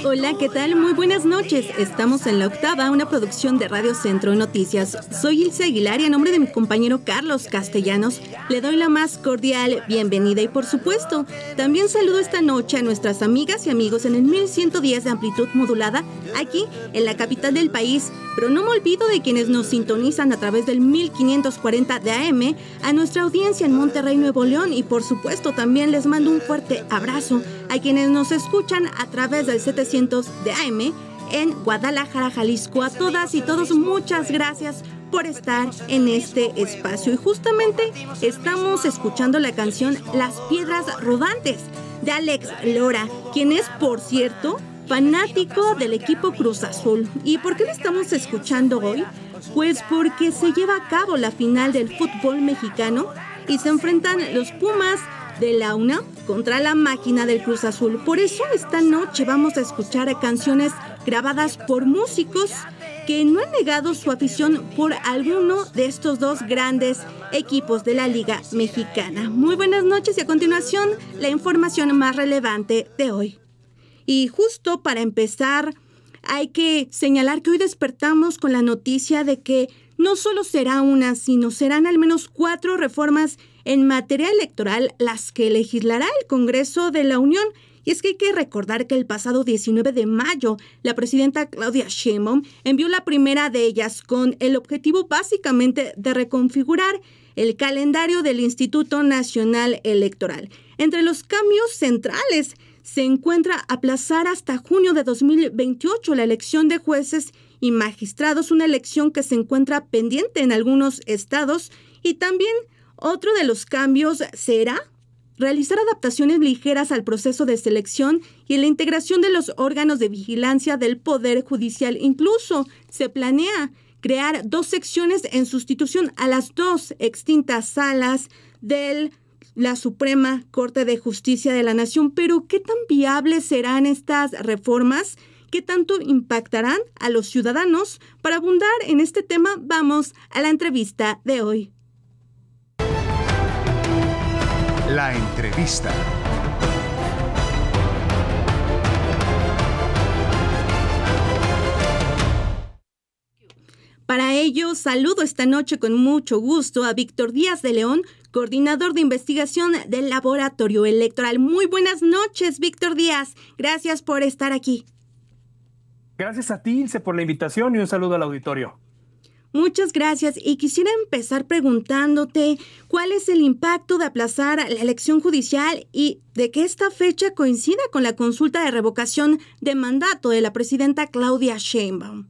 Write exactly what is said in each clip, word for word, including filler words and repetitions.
Hola, ¿qué tal? Muy buenas noches. Estamos en La Octava, una producción de Radio Centro Noticias. Soy Ilse Aguilar y a nombre de mi compañero Carlos Castellanos le doy la más cordial bienvenida y por supuesto, también saludo esta noche a nuestras amigas y amigos en el mil ciento diez de amplitud modulada, aquí en la capital del país, pero no me olvido de quienes nos sintonizan a través del mil quinientos cuarenta de A M, a nuestra audiencia en Monterrey, Nuevo León y por supuesto también les mando un fuerte abrazo a quienes nos escuchan a través del setecientos de A M en Guadalajara, Jalisco. A todas y todos, muchas gracias por estar en este espacio. Y justamente estamos escuchando la canción Las Piedras Rodantes de Alex Lora, quien es, por cierto, fanático del equipo Cruz Azul. ¿Y por qué lo estamos escuchando hoy? Pues porque se lleva a cabo la final del fútbol mexicano y se enfrentan los Pumas de la UNAM contra la máquina del Cruz Azul. Por eso esta noche vamos a escuchar canciones grabadas por músicos que no han negado su afición por alguno de estos dos grandes equipos de la Liga Mexicana. Muy buenas noches y a continuación la información más relevante de hoy. Y justo para empezar, hay que señalar que hoy despertamos con la noticia de que no solo será una, sino serán al menos cuatro reformas en materia electoral las que legislará el Congreso de la Unión. Y es que hay que recordar que el pasado diecinueve de mayo, la presidenta Claudia Sheinbaum envió la primera de ellas con el objetivo básicamente de reconfigurar el calendario del Instituto Nacional Electoral. Entre los cambios centrales se encuentra aplazar hasta junio de dos mil veintiocho la elección de jueces y magistrados, una elección que se encuentra pendiente en algunos estados. Y también otro de los cambios será realizar adaptaciones ligeras al proceso de selección y en la integración de los órganos de vigilancia del Poder Judicial. Incluso se planea crear dos secciones en sustitución a las dos extintas salas de la Suprema Corte de Justicia de la Nación. Pero, ¿qué tan viables serán estas reformas? ¿Qué tanto impactarán a los ciudadanos? Para abundar en este tema, vamos a la entrevista de hoy. La entrevista. Para ello, saludo esta noche con mucho gusto a Víctor Díaz de León, coordinador de investigación del Laboratorio Electoral. Muy buenas noches, Víctor Díaz. Gracias por estar aquí. Gracias a ti, Ilse, por la invitación y un saludo al auditorio. Muchas gracias y quisiera empezar preguntándote cuál es el impacto de aplazar la elección judicial y de que esta fecha coincida con la consulta de revocación de mandato de la presidenta Claudia Sheinbaum.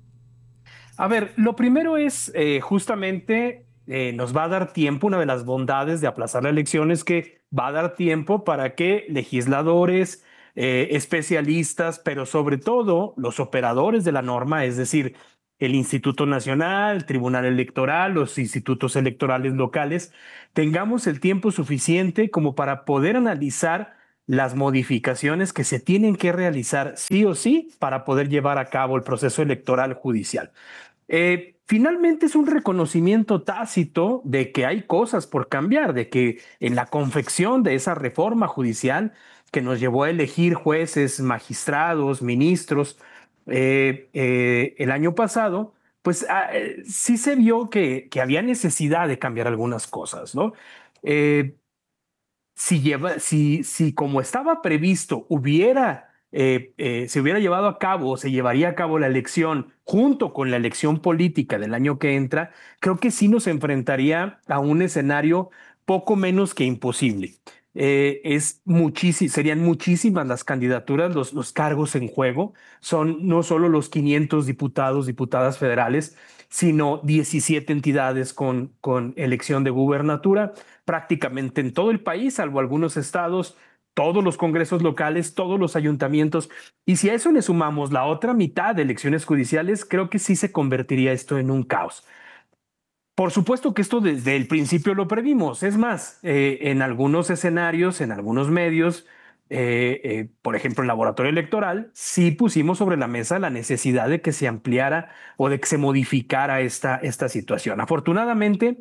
A ver, lo primero es eh, justamente eh, nos va a dar tiempo, una de las bondades de aplazar la elección es que va a dar tiempo para que legisladores, eh, especialistas, pero sobre todo los operadores de la norma, es decir, el Instituto Nacional, el Tribunal Electoral, los institutos electorales locales, tengamos el tiempo suficiente como para poder analizar las modificaciones que se tienen que realizar sí o sí para poder llevar a cabo el proceso electoral judicial. Eh, finalmente es un reconocimiento tácito de que hay cosas por cambiar, de que en la confección de esa reforma judicial que nos llevó a elegir jueces, magistrados, ministros, Eh, eh, el año pasado, pues ah, eh, sí se vio que, que había necesidad de cambiar algunas cosas, ¿no? Eh, si, lleva, si, si como estaba previsto hubiera, eh, eh, se hubiera llevado a cabo o se llevaría a cabo la elección junto con la elección política del año que entra, creo que sí nos enfrentaría a un escenario poco menos que imposible. Eh, es muchísi- serían muchísimas las candidaturas, los, los cargos en juego. Son no solo los quinientos diputados, diputadas federales, sino diecisiete entidades con, con elección de gubernatura, prácticamente en todo el país, salvo algunos estados, todos los congresos locales, todos los ayuntamientos. Y si a eso le sumamos la otra mitad de elecciones judiciales, creo que sí se convertiría esto en un caos. Por supuesto que esto desde el principio lo previmos. Es más, eh, en algunos escenarios, en algunos medios, eh, eh, por ejemplo, el laboratorio electoral, sí pusimos sobre la mesa la necesidad de que se ampliara o de que se modificara esta, esta situación. Afortunadamente,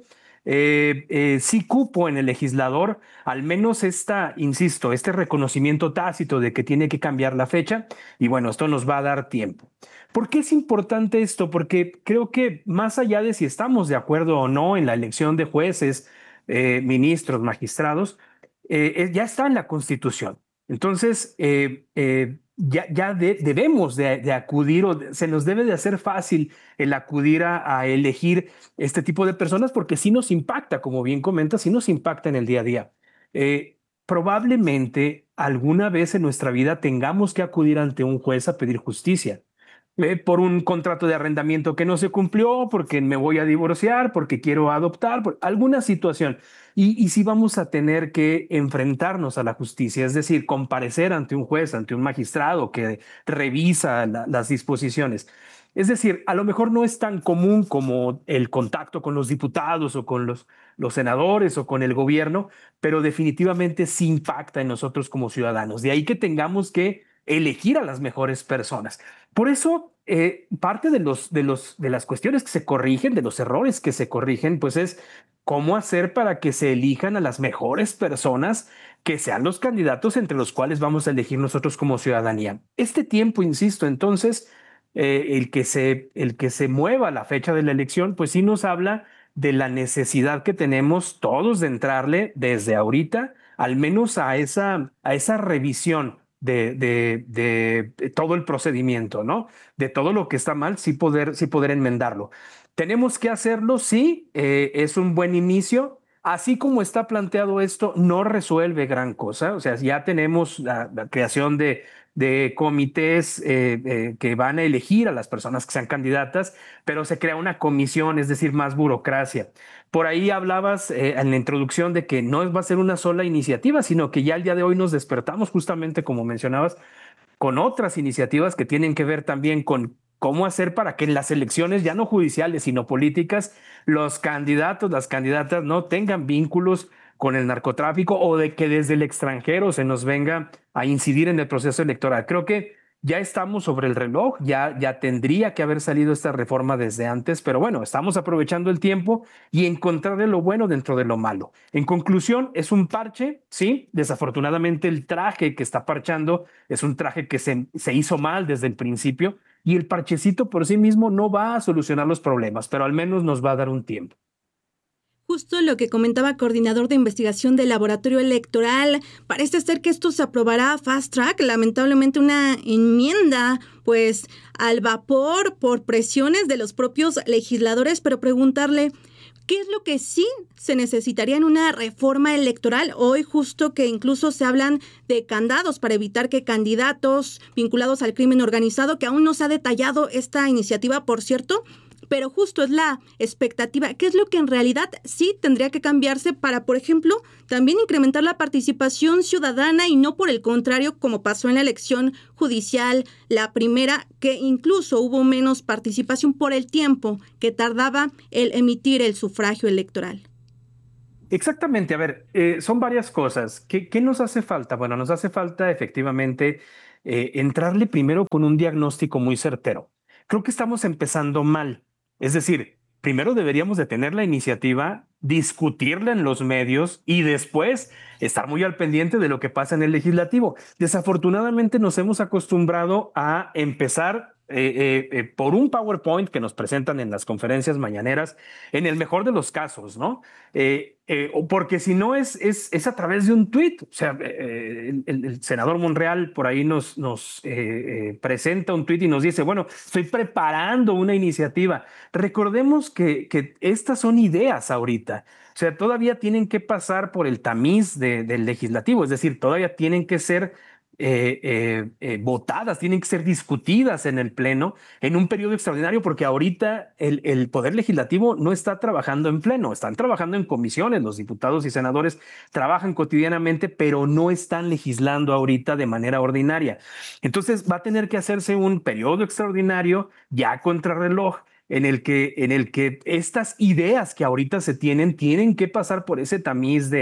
eh, eh, sí cupo en el legislador al menos esta, insisto, este reconocimiento tácito de que tiene que cambiar la fecha y bueno, esto nos va a dar tiempo. ¿Por qué es importante esto? Porque creo que más allá de si estamos de acuerdo o no en la elección de jueces, eh, ministros, magistrados, eh, eh, ya está en la Constitución. Entonces, eh, eh, ya, ya de, debemos de, de acudir o de, se nos debe de hacer fácil el acudir a, a elegir este tipo de personas porque sí nos impacta, como bien comenta, sí nos impacta en el día a día. Eh, probablemente alguna vez en nuestra vida tengamos que acudir ante un juez a pedir justicia eh, por un contrato de arrendamiento que no se cumplió, porque me voy a divorciar, porque quiero adoptar, por alguna situación. Y, y sí vamos a tener que enfrentarnos a la justicia, es decir, comparecer ante un juez, ante un magistrado que revisa la, las disposiciones. Es decir, a lo mejor no es tan común como el contacto con los diputados o con los, los senadores o con el gobierno, pero definitivamente sí impacta en nosotros como ciudadanos. De ahí que tengamos que elegir a las mejores personas. Por eso, eh, parte de, los, de, los, de las cuestiones que se corrigen, de los errores que se corrigen, pues es cómo hacer para que se elijan a las mejores personas que sean los candidatos entre los cuales vamos a elegir nosotros como ciudadanía. Este tiempo, insisto, entonces, eh, el, que se, el que se mueva la fecha de la elección, pues sí nos habla de la necesidad que tenemos todos de entrarle desde ahorita, al menos a esa, a esa revisión de, de, de, de todo el procedimiento, ¿no? De todo lo que está mal, sí poder, sí poder enmendarlo. Tenemos que hacerlo, sí, eh, es un buen inicio. Así como está planteado esto, no resuelve gran cosa. O sea, ya tenemos la, la creación de, de comités eh, eh, que van a elegir a las personas que sean candidatas, pero se crea una comisión, es decir, más burocracia. Por ahí hablabas eh, en la introducción de que no va a ser una sola iniciativa, sino que ya el día de hoy nos despertamos justamente, como mencionabas, con otras iniciativas que tienen que ver también con cómo hacer para que en las elecciones, ya no judiciales, sino políticas, los candidatos, las candidatas no tengan vínculos con el narcotráfico o de que desde el extranjero se nos venga a incidir en el proceso electoral. Creo que ya estamos sobre el reloj, ya, ya tendría que haber salido esta reforma desde antes, pero bueno, estamos aprovechando el tiempo y encontrarle lo bueno dentro de lo malo. En conclusión, es un parche, sí, desafortunadamente el traje que está parchando es un traje que se, se hizo mal desde el principio y el parchecito por sí mismo no va a solucionar los problemas, pero al menos nos va a dar un tiempo. Justo lo que comentaba coordinador de investigación del laboratorio electoral, parece ser que esto se aprobará fast track, lamentablemente una enmienda pues al vapor por presiones de los propios legisladores, pero preguntarle ¿qué es lo que sí se necesitaría en una reforma electoral? Hoy justo que incluso se hablan de candados para evitar que candidatos vinculados al crimen organizado, que aún no se ha detallado esta iniciativa, por cierto, pero justo es la expectativa. ¿Qué es lo que en realidad sí tendría que cambiarse para, por ejemplo, también incrementar la participación ciudadana y no por el contrario, como pasó en la elección judicial, la primera, que incluso hubo menos participación por el tiempo que tardaba el emitir el sufragio electoral? Exactamente, a ver, eh, son varias cosas. ¿Qué, qué nos hace falta? Bueno, nos hace falta efectivamente eh, entrarle primero con un diagnóstico muy certero. Creo que estamos empezando mal. Es decir, primero deberíamos de tener la iniciativa, discutirla en los medios y después estar muy al pendiente de lo que pasa en el legislativo. Desafortunadamente nos hemos acostumbrado a empezar eh, eh, eh, por un PowerPoint que nos presentan en las conferencias mañaneras, en el mejor de los casos, ¿no? Eh, eh, o porque si no es, es, es a través de un tuit. O sea, eh, el, el senador Monreal por ahí nos, nos eh, eh, presenta un tuit y nos dice, bueno, estoy preparando una iniciativa. Recordemos que, que estas son ideas ahorita. O sea, todavía tienen que pasar por el tamiz de, del legislativo, es decir, todavía tienen que ser eh, eh, eh, votadas, tienen que ser discutidas en el Pleno en un periodo extraordinario, porque ahorita el, el Poder Legislativo no está trabajando en pleno, están trabajando en comisiones, los diputados y senadores trabajan cotidianamente, pero no están legislando ahorita de manera ordinaria. Entonces va a tener que hacerse un periodo extraordinario ya contrarreloj, en el que, en el que estas ideas que ahorita se tienen tienen que pasar por ese tamiz de,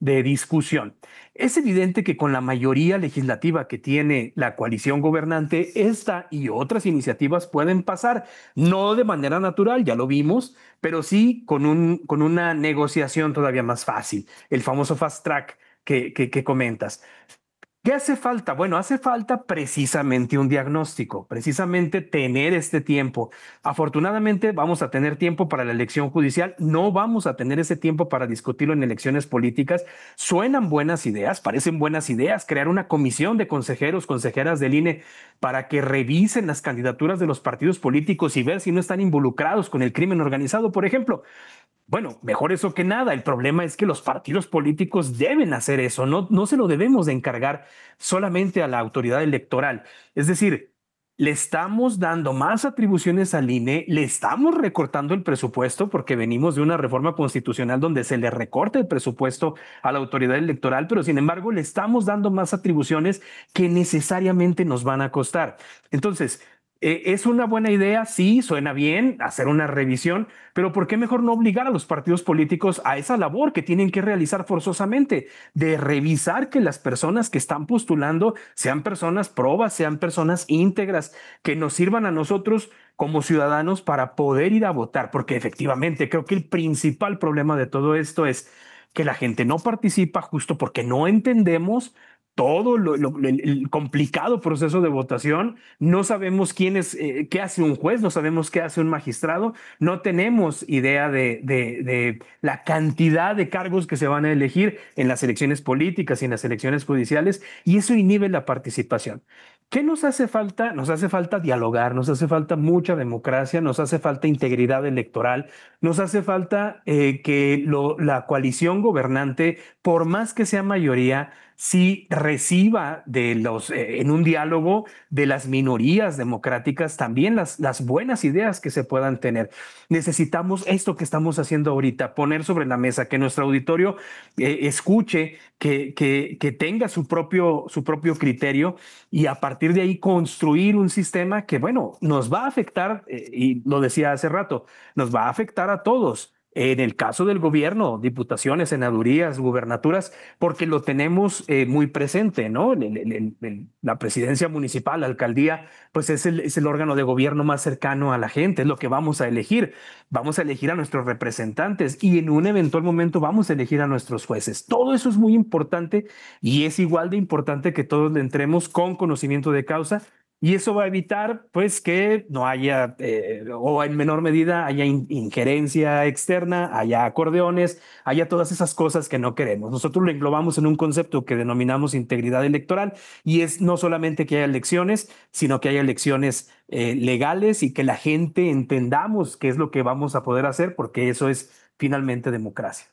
de discusión. Es evidente que con la mayoría legislativa que tiene la coalición gobernante, esta y otras iniciativas pueden pasar, no de manera natural, ya lo vimos, pero sí con, un, con una negociación todavía más fácil, el famoso fast track que, que, que comentas. ¿Qué hace falta? Bueno, hace falta precisamente un diagnóstico, precisamente tener este tiempo. Afortunadamente vamos a tener tiempo para la elección judicial, no vamos a tener ese tiempo para discutirlo en elecciones políticas. Suenan buenas ideas, parecen buenas ideas, crear una comisión de consejeros, consejeras del I N E para que revisen las candidaturas de los partidos políticos y ver si no están involucrados con el crimen organizado, por ejemplo. Bueno, mejor eso que nada. El problema es que los partidos políticos deben hacer eso, no, no se lo debemos de encargar solamente a la autoridad electoral. Es decir, le estamos dando más atribuciones al I N E, le estamos recortando el presupuesto porque venimos de una reforma constitucional donde se le recorta el presupuesto a la autoridad electoral, pero sin embargo le estamos dando más atribuciones que necesariamente nos van a costar. Entonces, eh, ¿es una buena idea? Sí, suena bien hacer una revisión, pero ¿por qué mejor no obligar a los partidos políticos a esa labor que tienen que realizar forzosamente, de revisar que las personas que están postulando sean personas probas, sean personas íntegras, que nos sirvan a nosotros como ciudadanos para poder ir a votar? Porque efectivamente creo que el principal problema de todo esto es que la gente no participa justo porque no entendemos todo lo, lo, el complicado proceso de votación. No sabemos quién es, eh, qué hace un juez, no sabemos qué hace un magistrado, no tenemos idea de, de, de la cantidad de cargos que se van a elegir en las elecciones políticas y en las elecciones judiciales, y eso inhibe la participación. ¿Qué nos hace falta? Nos hace falta dialogar, nos hace falta mucha democracia, nos hace falta integridad electoral, nos hace falta eh, que lo, la coalición gobernante, por más que sea mayoría, sí reciba de los, eh, en un diálogo de las minorías democráticas también las, las buenas ideas que se puedan tener. Necesitamos esto que estamos haciendo ahorita, poner sobre la mesa, que nuestro auditorio eh, escuche, que, que, que tenga su propio, su propio criterio, y a partir de ahí construir un sistema que, bueno, nos va a afectar, eh, y lo decía hace rato, nos va a afectar a todos. En el caso del gobierno, diputaciones, senadurías, gubernaturas, porque lo tenemos eh, muy presente, ¿no? El, el, el, el, la presidencia municipal, la alcaldía, pues es el, es el órgano de gobierno más cercano a la gente, es lo que vamos a elegir. Vamos a elegir a nuestros representantes y en un eventual momento vamos a elegir a nuestros jueces. Todo eso es muy importante y es igual de importante que todos le entremos con conocimiento de causa. Y eso va a evitar, pues, que no haya, eh, o en menor medida, haya in injerencia externa, haya acordeones, haya todas esas cosas que no queremos. Nosotros lo englobamos en un concepto que denominamos integridad electoral, y es no solamente que haya elecciones, sino que haya elecciones eh, legales y que la gente entendamos qué es lo que vamos a poder hacer, porque eso es finalmente democracia.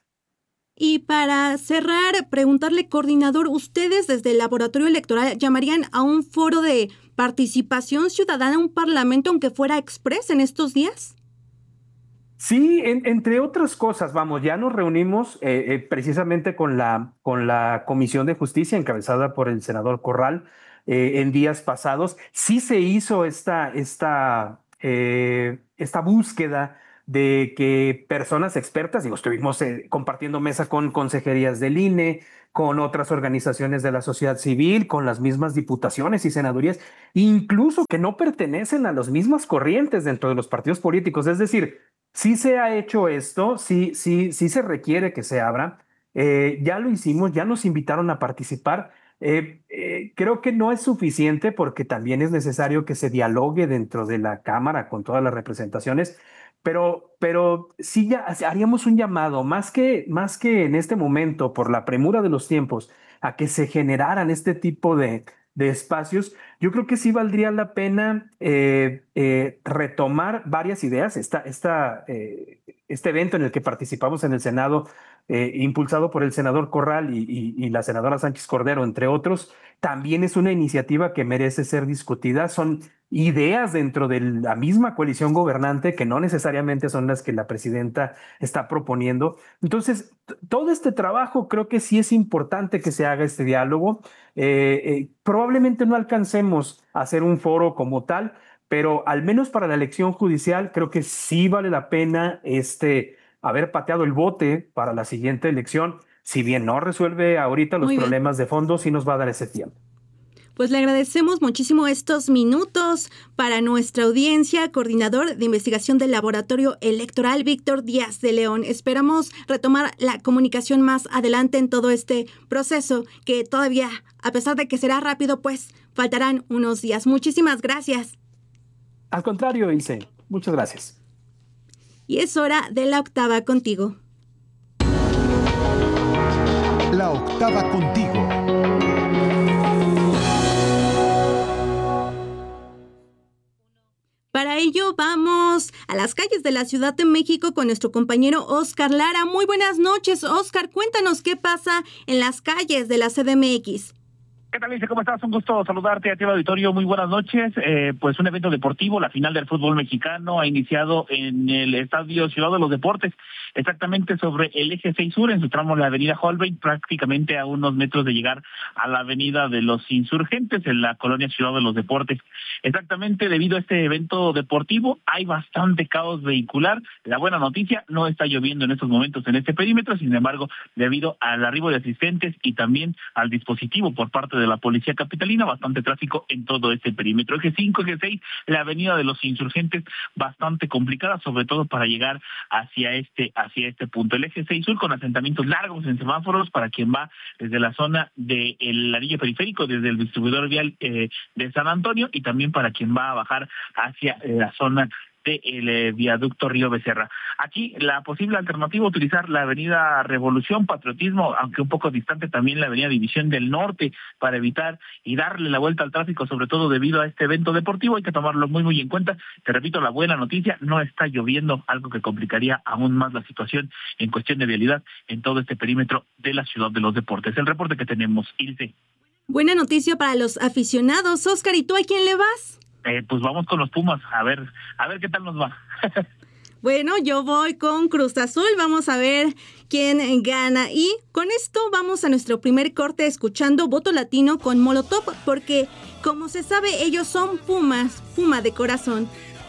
Y para cerrar, preguntarle, coordinador, ¿ustedes desde el laboratorio electoral llamarían a un foro de participación ciudadana, un parlamento, aunque fuera express en estos días? Sí, en, entre otras cosas, vamos, ya nos reunimos eh, eh, precisamente con la, con la Comisión de Justicia encabezada por el senador Corral eh, en días pasados. Sí se hizo esta, esta, eh, esta búsqueda de que personas expertas, digo, estuvimos eh, compartiendo mesa con consejerías del I N E, con otras organizaciones de la sociedad civil, con las mismas diputaciones y senadurías, incluso que no pertenecen a las mismas corrientes dentro de los partidos políticos. Es decir, sí se ha hecho esto, sí, sí, sí se requiere que se abra. Eh, ya lo hicimos, ya nos invitaron a participar. Eh, eh, creo que no es suficiente porque también es necesario que se dialogue dentro de la Cámara con todas las representaciones, pero, pero sí ya haríamos un llamado, más que, más que en este momento, por la premura de los tiempos, a que se generaran este tipo de, de espacios. Yo creo que sí valdría la pena eh, eh, retomar varias ideas. Esta, esta, eh, este evento en el que participamos en el Senado, eh, impulsado por el senador Corral y, y, y la senadora Sánchez Cordero, entre otros, también es una iniciativa que merece ser discutida. Son ideas dentro de la misma coalición gobernante que no necesariamente son las que la presidenta está proponiendo. Entonces, todo este trabajo creo que sí es importante que se haga este diálogo. Eh, eh, probablemente no alcancemos a hacer un foro como tal, pero al menos para la elección judicial creo que sí vale la pena este, haber pateado el bote para la siguiente elección, si bien no resuelve ahorita los Muy bien. problemas de fondo, sí nos va a dar ese tiempo. Pues le agradecemos muchísimo estos minutos para nuestra audiencia, coordinador de investigación del Laboratorio Electoral, Víctor Díaz de León. Esperamos retomar la comunicación más adelante en todo este proceso, que todavía, a pesar de que será rápido, pues faltarán unos días. Muchísimas gracias. Al contrario, Ilse, muchas gracias. Y es hora de la octava contigo. La octava contigo. Para ello vamos a las calles de la Ciudad de México con nuestro compañero Oscar Lara. Muy buenas noches, Oscar. Cuéntanos qué pasa en las calles de la C D M X. ¿Qué tal, Lice? ¿Cómo estás? Un gusto saludarte a ti, auditorio. Muy buenas noches. Eh, pues un evento deportivo, la final del fútbol mexicano, ha iniciado en el Estadio Ciudad de los Deportes, exactamente sobre el eje seis sur, en su tramo de la avenida Holbein, prácticamente a unos metros de llegar a la avenida de los Insurgentes, en la colonia Ciudad de los Deportes. Exactamente debido a este evento deportivo, hay bastante caos vehicular. La buena noticia, no está lloviendo en estos momentos en este perímetro, sin embargo, debido al arribo de asistentes y también al dispositivo por parte de de la Policía Capitalina, bastante tráfico en todo este perímetro. Eje cinco, eje seis, la avenida de los Insurgentes, bastante complicada, sobre todo para llegar hacia este, hacia este punto. El eje seis sur con asentamientos largos en semáforos para quien va desde la zona del anillo periférico, desde el distribuidor vial eh, de San Antonio, y también para quien va a bajar hacia la zona del eh, viaducto Río Becerra. Aquí la posible alternativa, utilizar la avenida Revolución, Patriotismo, aunque un poco distante también la avenida División del Norte, para evitar y darle la vuelta al tráfico, sobre todo debido a este evento deportivo. Hay que tomarlo muy muy en cuenta. Te repito, la buena noticia, no está lloviendo, algo que complicaría aún más la situación en cuestión de vialidad en todo este perímetro de la Ciudad de los Deportes. El reporte que tenemos, Ilse. Buena noticia para los aficionados. Oscar, ¿y tú a quién le vas? Eh, pues vamos con los Pumas, a ver, a ver qué tal nos va. Bueno, yo voy con Cruz Azul, vamos a ver quién gana. Y con esto vamos a nuestro primer corte escuchando Voto Latino con Molotov, porque como se sabe ellos son Pumas, Puma de corazón.